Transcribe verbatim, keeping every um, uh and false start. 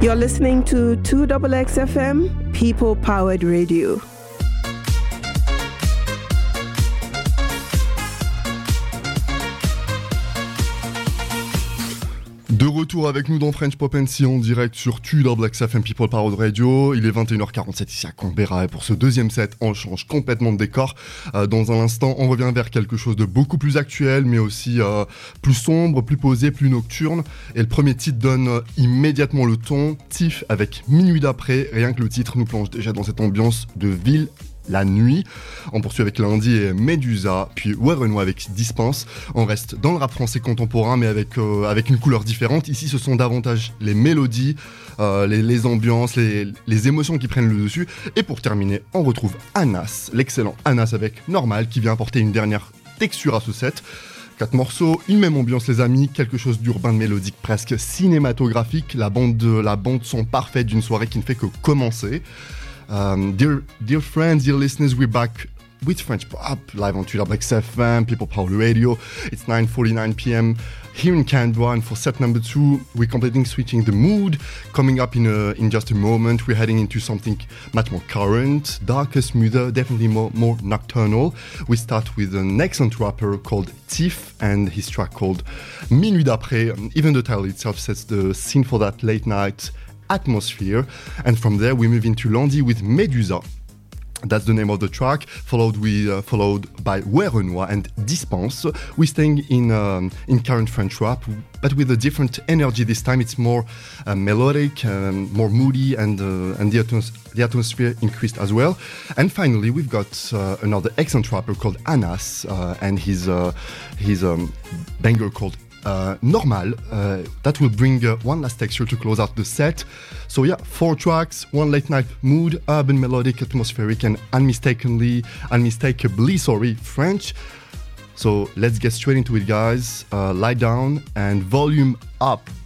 You're listening to two X X F M, People Powered Radio. De retour avec nous dans French Pop and C en direct sur two X X F M People Powered Radio. Il est vingt et une heures quarante-sept ici à Canberra et pour ce deuxième set, on change complètement de décor. Euh, dans un instant, on revient vers quelque chose de beaucoup plus actuel, mais aussi euh, plus sombre, plus posé, plus nocturne. Et le premier titre donne euh, immédiatement le ton. Tiff avec Minuit d'après. Rien que le titre nous plonge déjà dans cette ambiance de ville. La nuit, on poursuit avec Lundi et Medusa, puis Werenoi avec Dispense. On reste dans le rap français contemporain, mais avec, euh, avec une couleur différente. Ici, ce sont davantage les mélodies, euh, les, les ambiances, les, les émotions qui prennent le dessus. Et pour terminer, on retrouve Anas, l'excellent Anas avec Normal, qui vient apporter une dernière texture à ce set. Quatre morceaux, une même ambiance les amis, quelque chose d'urbain, de mélodique, presque cinématographique. La bande, de, la bande son parfaite d'une soirée qui ne fait que commencer. Um, dear, dear friends, dear listeners, we're back with French Pop, live on two X X F M, People Power Radio. It's nine forty-nine p.m. here in Canberra, and for set number two, we're completely switching the mood. Coming up in a, in just a moment, we're heading into something much more current, darker, smoother, definitely more, more nocturnal. We start with an excellent rapper called Tiff and his track called Minuit d'après. Even the title itself sets the scene for that late night atmosphere, and from there we move into Lundi with Medusa. That's the name of the track, followed with uh, followed by Werenoi and Dispense. We're staying in um, in current French rap, but with a different energy this time. It's more uh, melodic, um, more moody, and uh, and the, atmos- the atmosphere increased as well. And finally, we've got uh, another excellent rapper called Anas, uh, and his uh, his um, banger called Uh, Normal, uh, that will bring uh, one last texture to close out the set. So yeah, four tracks, one late night mood, urban, melodic, atmospheric, and unmistakably, unmistakably, sorry, French. So let's get straight into it, guys. Uh, lie down and volume up.